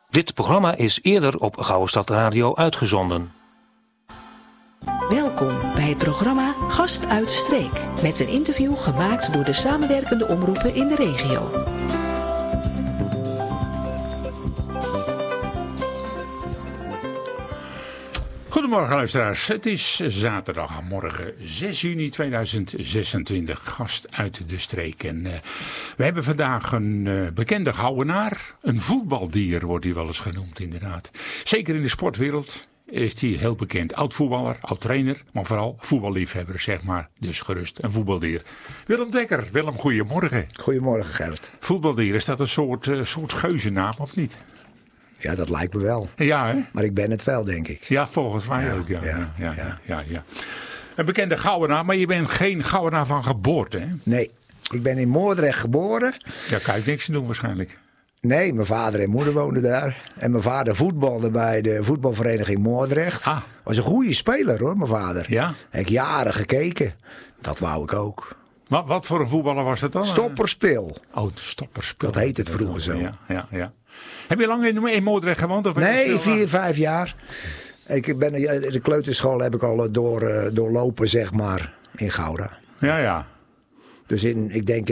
Dit programma is eerder op Gouwestad Radio uitgezonden. Welkom bij het programma Gast uit de Streek. Met een interview gemaakt door de samenwerkende omroepen in de regio. Goedemorgen luisteraars, het is zaterdagmorgen 6 juni 2026, gast uit de streek. En we hebben vandaag een bekende Gouwenaar, een voetbaldier wordt hij wel eens genoemd inderdaad. Zeker in de sportwereld is hij heel bekend. Oud-voetballer, oud-trainer, maar vooral voetballiefhebber zeg maar. Dus gerust een voetbaldier. Willem Dekker, Willem, goedemorgen. Goedemorgen Gert. Voetbaldier, is dat een soort geuzennaam of niet? Ja, dat lijkt me wel. Ja, hè? Maar ik ben het wel, denk ik. Ja, volgens mij ook. Ja. Een bekende Gouwenaar, maar je bent geen Gouwenaar van geboorte, hè? Nee, ik ben in Moordrecht geboren. Ja, kan je niks te doen waarschijnlijk. Nee, mijn vader en moeder woonden daar. En mijn vader voetbalde bij de voetbalvereniging Moordrecht. Was een goede speler hoor, mijn vader. Ja? Heb ik jaren gekeken. Dat wou ik ook. Wat voor een voetballer was dat dan? Stopperspel. Oh, stopperspel. Dat heet het vroeger zo. Ja. Heb je lang in Moordrecht gewoond? Of nee, 4-5 jaar. Ik ben in de kleuterschool heb ik al doorlopen, zeg maar, in Gouda. Ja. Dus ik denk in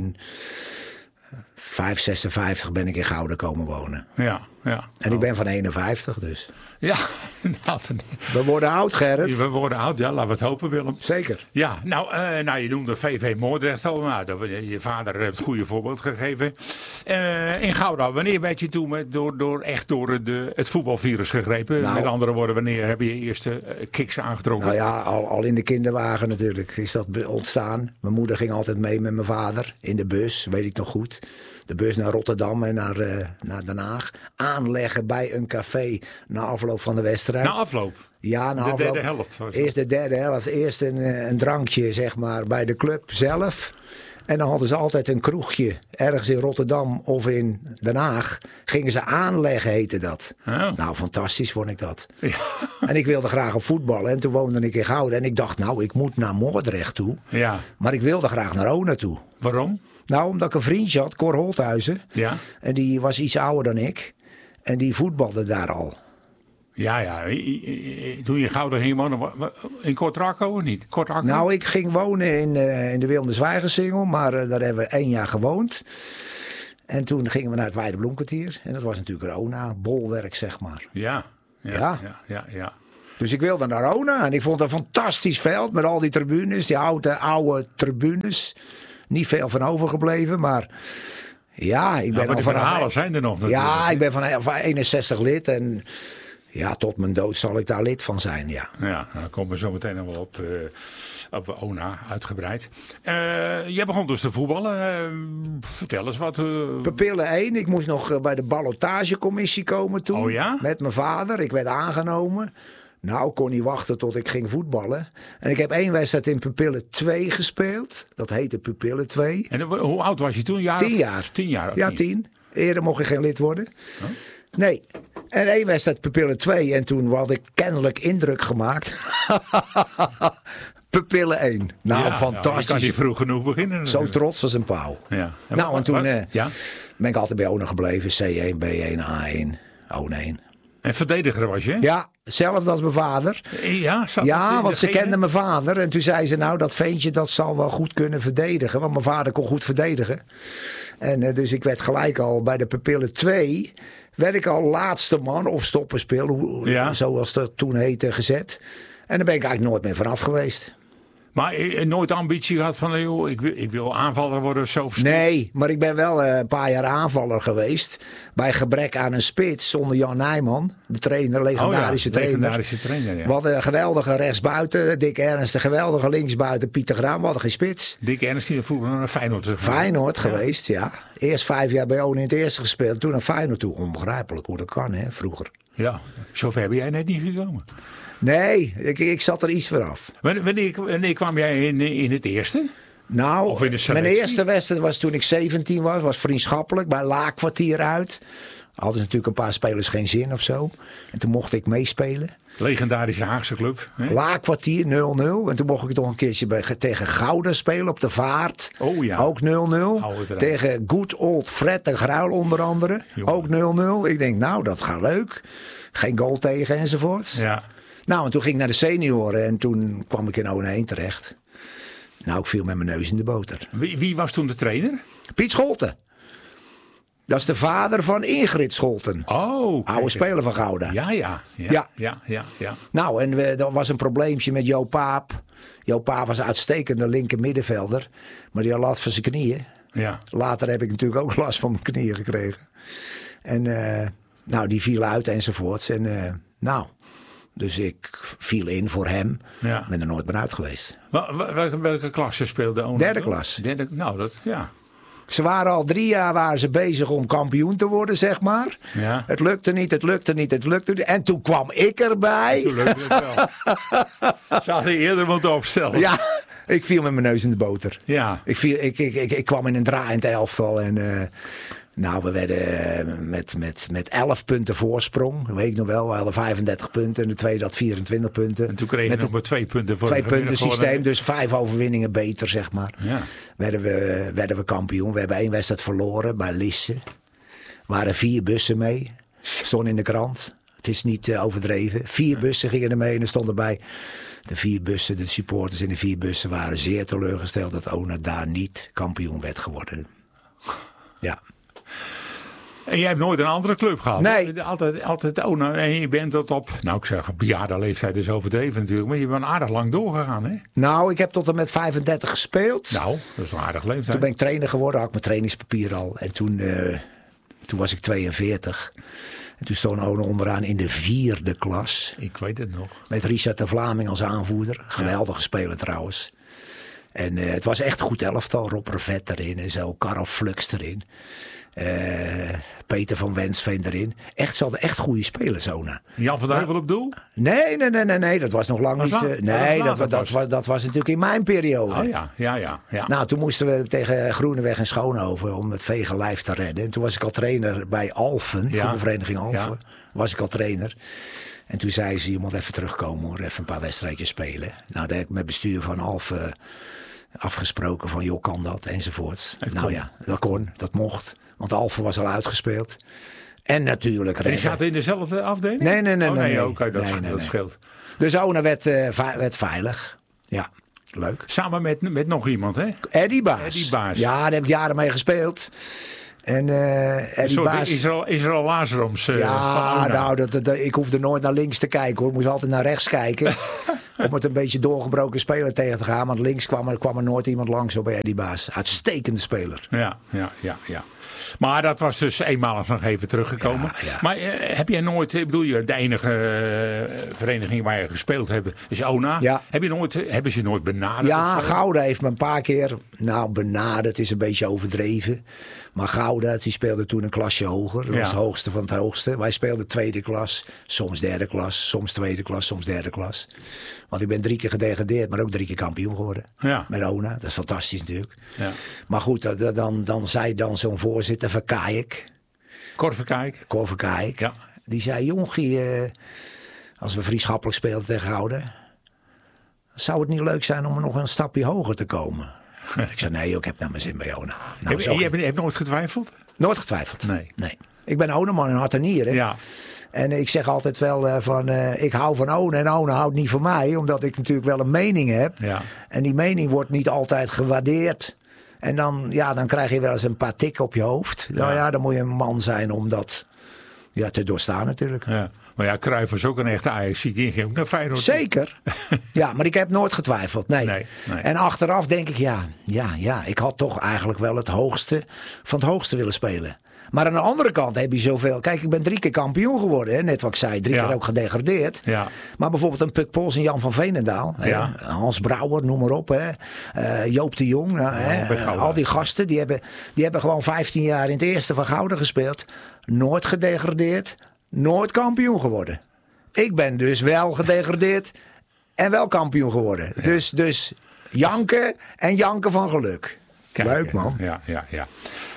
1956 ben ik in Gouda komen wonen. Ja. En ik ben van 51 dus. Ja, inderdaad. We worden oud, Gerrit. We worden oud, ja. Laten we het hopen, Willem. Zeker. Ja, nou je noemde VV Moordrecht al. Nou, je vader heeft het goede voorbeeld gegeven. In Gouda, wanneer werd je toen door het voetbalvirus gegrepen? Nou, met andere woorden, wanneer heb je je eerste kicks aangetrokken? Nou ja, al in de kinderwagen natuurlijk is dat ontstaan. Mijn moeder ging altijd mee met mijn vader in de bus, weet ik nog goed. De bus naar Rotterdam en naar Den Haag. Aanleggen bij een café na afloop van de wedstrijd. Na afloop? Ja, na afloop. De derde helft? Eerst de derde helft. Eerst een drankje zeg maar bij de club zelf. En dan hadden ze altijd een kroegje ergens in Rotterdam of in Den Haag. Gingen ze aanleggen, heette dat. Oh. Nou, fantastisch vond ik dat. Ja. En ik wilde graag op voetballen. En toen woonde ik in Gouda. En ik dacht, ik moet naar Moordrecht toe. Ja. Maar ik wilde graag naar Ona toe. Waarom? Nou, omdat ik een vriendje had, Cor Holthuizen. Ja. En die was iets ouder dan ik. En die voetbalde daar al. Ja. Toen je Gouda ging wonen, in Kortrako of niet? Kortrako? Nou, ik ging wonen in de Wilde Zwijgersingel. Maar daar hebben we 1 jaar gewoond. En toen gingen we naar het Weide Bloemkwartier. En dat was natuurlijk Ona, bolwerk zeg maar. Ja. Dus ik wilde naar Ona. En ik vond het een fantastisch veld met al die tribunes. Die oude tribunes. Niet veel van overgebleven, maar ja, ik ben maar al de verhalen zijn er nog natuurlijk. Ja, ik ben van 61 lid en ja, tot mijn dood zal ik daar lid van zijn, ja. Ja, daar komen we zo meteen nog wel op Ona, uitgebreid. Jij begon dus te voetballen. Vertel eens wat. Pupillen 1, ik moest nog bij de ballotagecommissie komen toen. Oh ja? Met mijn vader, ik werd aangenomen. Nou, kon niet wachten tot ik ging voetballen. En ik heb 1 wedstrijd in Pupillen 2 gespeeld. Dat heette Pupillen 2. En hoe oud was je toen? 10 jaar. 10 jaar? Ja, 10. Eerder mocht ik geen lid worden. Oh? Nee. En 1 wedstrijd Pupillen 2. En toen had ik kennelijk indruk gemaakt. Pupillen 1. Nou, fantastisch. Je kan niet vroeg genoeg beginnen. Zo trots als een pauw. Ja. En toen ben ik altijd bij Ona gebleven. C1, B1, A1, O1. En verdediger was je? Ja, hetzelfde als mijn vader. Ja, want ze kenden mijn vader. En toen zei ze, dat ventje dat zal wel goed kunnen verdedigen. Want mijn vader kon goed verdedigen. En dus ik werd gelijk al bij de Pupillen 2... werd ik al laatste man of stopperspeel. Zoals dat toen heette, gezet. En daar ben ik eigenlijk nooit meer vanaf geweest. Maar nooit ambitie gehad van, joh, ik wil aanvaller worden of zo? Nee, maar ik ben wel een paar jaar aanvaller geweest. Bij gebrek aan een spits zonder Jan Nijman. De trainer, legendarische trainer. Legendarische trainer, ja. We hadden een geweldige rechtsbuiten. Dick Ernst, een geweldige linksbuiten. Pieter Graan, we hadden geen spits. Dick Ernst die vroeger naar Feyenoord geweest, ja. Eerst 5 jaar bij Ona in het eerste gespeeld. Toen naar Feyenoord toe. Onbegrijpelijk hoe dat kan, hè, vroeger. Ja, zover ben jij net niet gekomen. Nee, ik zat er iets vanaf. Wanneer kwam jij in het eerste? Nou, mijn eerste wedstrijd was toen ik 17 was vriendschappelijk bij Laakkwartier uit. Hadden ze natuurlijk een paar spelers geen zin of zo. En toen mocht ik meespelen. Legendarische Haagse club. Hè? Laakkwartier 0-0. En toen mocht ik nog een keertje tegen Gouda spelen op de Vaart. Oh ja. Ook 0-0. Tegen Good Old Fred de Gruil onder andere. Jongen. Ook 0-0. Ik denk, nou, dat gaat leuk. Geen goal tegen enzovoorts. Ja. Nou, en toen ging ik naar de senioren. En toen kwam ik in One 1 terecht. Nou, ik viel met mijn neus in de boter. Wie was toen de trainer? Piet Scholten. Dat is de vader van Ingrid Scholten. Oh. Oude speler van Gouda. Ja. Nou, en er was een probleempje met Jo Paap. Jo Paap was een uitstekende linker middenvelder. Maar die had last van zijn knieën. Ja. Later heb ik natuurlijk ook last van mijn knieën gekregen. En nou, die viel uit enzovoorts. En nou, dus ik viel in voor hem. Ja. Ben er nooit meer uit geweest. Welke klasse speelde Ona? Derde klas. Nou, dat, ja. Ze waren al 3 jaar bezig om kampioen te worden, zeg maar. Ja. Het lukte niet. En toen kwam ik erbij. Toen lukte het wel. Ze hadden eerder moeten opstellen. Ja, ik viel met mijn neus in de boter. Ja. Ik kwam in een draaiend elftal en nou, we werden met 11 punten voorsprong. Dat weet ik nog wel. We hadden 35 punten en de tweede had 24 punten. En toen kregen we nog maar 2 punten voor 2 punten systeem, dus 5 overwinningen beter, zeg maar. Ja. Werden we kampioen. We hebben 1 wedstrijd verloren bij Lisse. Er waren 4 bussen mee. Stond in de krant. Het is niet overdreven. 4 bussen gingen er mee en er stonden bij. De 4 bussen, de supporters in de 4 bussen waren zeer teleurgesteld dat Ona daar niet kampioen werd geworden. Ja. En jij hebt nooit een andere club gehad? Nee. Altijd Ona. En je bent dat op, nou ik zeg, bejaarde leeftijd is overdreven natuurlijk. Maar je bent aardig lang doorgegaan, hè? Nou, ik heb tot en met 35 gespeeld. Nou, dat is een aardig leeftijd. Toen ben ik trainer geworden, had ik mijn trainingspapier al. En toen was ik 42. En toen stond Ona onderaan in de 4e klas. Ik weet het nog. Met Richard de Vlaming als aanvoerder. Geweldige speler trouwens. En het was echt een goed elftal. Rob Revet erin en zo. Karel Flux erin. Peter van Wensveen erin. Echt, ze hadden echt goede spelers, Ona. Jan van Duivel op doel? Nee. Dat was nog lang niet. Dat was natuurlijk in mijn periode. Oh ja. Nou, toen moesten we tegen Groeneweg en Schoonhoven om het vege lijf te redden. En toen was ik al trainer bij Alphen. Ja. Voor de vereniging Alphen. Ja. Was ik al trainer. En toen zei ze, je moet even terugkomen hoor. Even een paar wedstrijdjes spelen. Nou, daar heb ik met bestuur van Alphen afgesproken van, joh, kan dat? Enzovoorts. Nou ja, dat kon. Dat mocht. Want Alphen was al uitgespeeld. En natuurlijk En je zat in dezelfde afdeling? Nee. Oké, dat scheelt. Dus Ona werd veilig. Ja, leuk. Samen met nog iemand, hè? Eddie Baas. Ja, daar heb ik jaren mee gespeeld. En Eddie Baas. Israël Lazaroms. Ja, nou, ik hoefde nooit naar links te kijken hoor. Ik moest altijd naar rechts kijken. Om het een beetje doorgebroken speler tegen te gaan. Want links kwam er nooit iemand langs op Eddie Baas. Uitstekende speler. Ja. Maar dat was dus eenmalig nog even teruggekomen. Ja. Maar heb jij nooit, ik bedoel, de enige vereniging waar je gespeeld hebt is Ona. Ja. Hebben ze je nooit benaderd? Ja, Gouda heeft me een paar keer benaderd. Is een beetje overdreven. Maar Gouda, die speelde toen een klasje hoger. Dat was het hoogste van het hoogste. Wij speelden 2e klas, soms 3e klas, soms 2e klas, soms 3e klas. Want ik ben 3 keer gedegradeerd, maar ook 3 keer kampioen geworden. Ja. Met Ona, dat is fantastisch natuurlijk. Ja. Maar goed, dan zei zo'n voorzitter van Kaik. Cor Kaik. Ja. Die zei, jongie, als we vriendschappelijk speelden tegen Gouda, zou het niet leuk zijn om er nog een stapje hoger te komen? Ik zei, nee, ik heb naar mijn zin bij Ona. Nou, je hebt nooit getwijfeld? Nooit getwijfeld. Nee. Ik ben Onaman in hart en nieren. Ja. En ik zeg altijd wel ik hou van Ona en Ona houdt niet van mij. Omdat ik natuurlijk wel een mening heb. Ja. En die mening wordt niet altijd gewaardeerd. En dan krijg je wel eens een paar tikken op je hoofd. Ja. Nou ja, dan moet je een man zijn om dat te doorstaan natuurlijk. Ja. Maar ja, Cruijff was ook een echte Ajax. Die ging ook naar Feyenoord. Zeker. Ja, maar ik heb nooit getwijfeld. Nee. En achteraf denk ik, ik had toch eigenlijk wel het hoogste van het hoogste willen spelen. Maar aan de andere kant heb je zoveel. Kijk, ik ben 3 keer kampioen geworden. Hè? Net wat ik zei, 3 keer ook gedegradeerd. Ja. Maar bijvoorbeeld een Puk Pols en Jan van Veenendaal. Ja. Hans Brouwer, noem maar op. Hè? Joop de Jong. Al die gasten. Die hebben gewoon 15 jaar in het eerste van Gouda gespeeld. Nooit gedegradeerd. Nooit kampioen geworden. Ik ben dus wel gedegradeerd. En wel kampioen geworden. Ja. Dus janken en janken van geluk. Kijk, leuk man. Ja.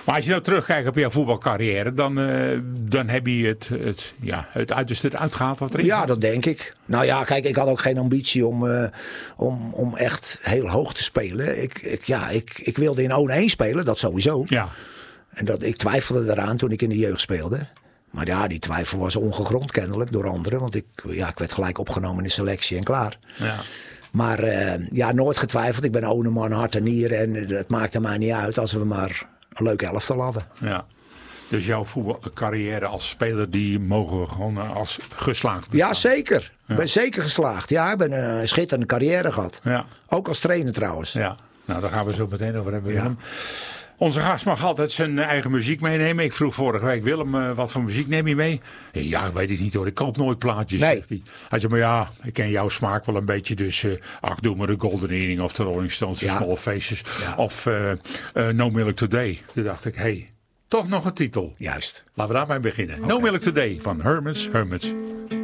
Maar als je nou terugkijkt op jouw voetbalcarrière, dan heb je het uiterste eruit gehaald wat erin Ja, zat. dat denk ik. Nou ja, kijk, ik had ook geen ambitie om echt heel hoog te spelen. Ik wilde in 1 spelen, dat sowieso. Ja. En ik twijfelde eraan toen ik in de jeugd speelde. Maar ja, die twijfel was ongegrond kennelijk door anderen. Want ik werd gelijk opgenomen in de selectie en klaar. Ja. Maar nooit getwijfeld. Ik ben Oneman, hart en nieren. En het maakte mij niet uit als we maar een leuk elftal hadden. Ja. Dus jouw voetbalcarrière als speler, die mogen we gewoon als geslaagd beschouwen. Ja, zeker. Ik ben zeker geslaagd. Ja, ik ben een schitterende carrière gehad. Ja. Ook als trainer trouwens. Ja. Nou, daar gaan we zo meteen over hebben, Ja. Willem. Onze gast mag altijd zijn eigen muziek meenemen. Ik vroeg vorige week, Willem, wat voor muziek neem je mee? Ja, weet ik niet hoor. Ik koop nooit plaatjes, Nee. zegt hij. Hij zei, maar ja, ik ken jouw smaak wel een beetje. Dus doe maar de Golden Earring of de Rolling Stones, Ja. Small Faces. Ja. Of No Milk Today. Toen dacht ik, hey, toch nog een titel. Juist. Laten we daarmee beginnen. No Milk Today van Hermits.